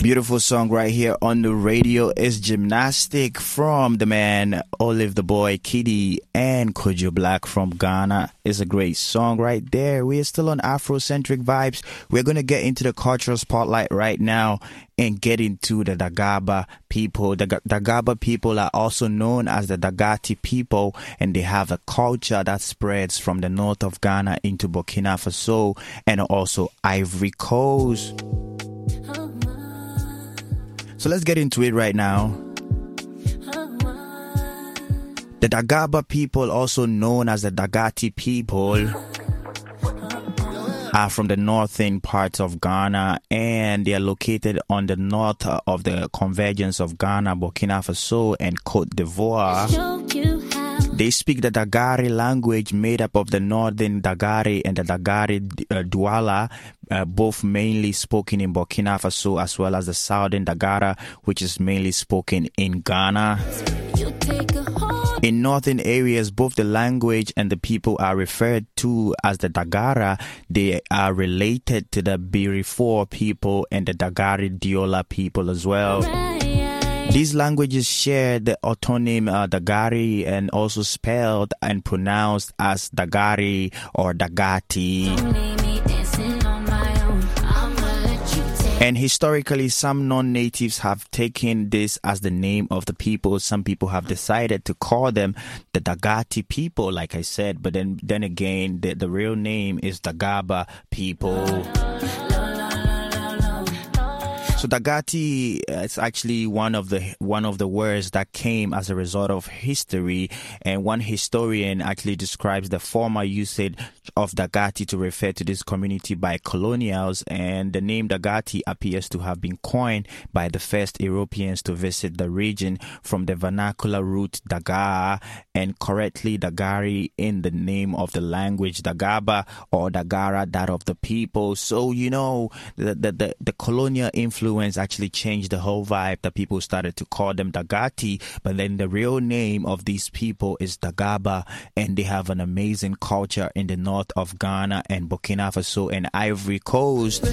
Beautiful song right here on the radio is Gymnastic from the man Olive the Boy Kitty and Kojo Black from Ghana. It's a great song right there. We are still on Afrocentric vibes. We're going to get into the cultural spotlight right now and get into the Dagaba people. The Dagaba people are also known as the Dagati people, and they have a culture that spreads from the north of Ghana into Burkina Faso and also Ivory Coast. So let's get into it right now. The Dagaba people, also known as the Dagati people, are from the northern parts of Ghana, and they are located on the north of the convergence of Ghana, Burkina Faso, and Cote d'Ivoire. They speak the Dagari language made up of the northern Dagari and the Dagari Douala, both mainly spoken in Burkina Faso, as well as the southern Dagara, which is mainly spoken in Ghana. In northern areas, both the language and the people are referred to as the Dagara. They are related to the Birifor people and the Dagari Diola people as well. These languages share the autonym Dagari and also spelled and pronounced as Dagari or Dagati. And historically, some non-natives have taken this as the name of the people. Some people have decided to call them the Dagati people, like I said. But then again, the real name is Dagaba people. So Dagati is actually one of the words that came as a result of history, and one historian actually describes the former usage of Dagati to refer to this community by colonials, and the name Dagati appears to have been coined by the first Europeans to visit the region from the vernacular root Daga, and correctly Dagari in the name of the language Dagaba or Dagara, that of the people. So the colonial influence actually changed the whole vibe, that people started to call them Dagati, but then the real name of these people is Dagaba, and they have an amazing culture in the north of Ghana and Burkina Faso and Ivory Coast.